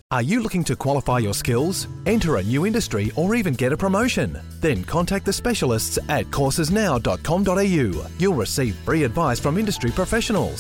Are you looking to qualify your skills, enter a new industry, or even get a promotion? Then contact the specialists at coursesnow.com.au. You'll receive free advice from industry professionals.